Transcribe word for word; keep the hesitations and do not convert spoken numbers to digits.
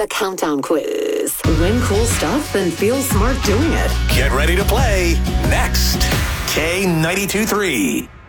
The Countdown Quiz. Win cool stuff and feel smart doing it. Get ready to play next. K ninety-two point three.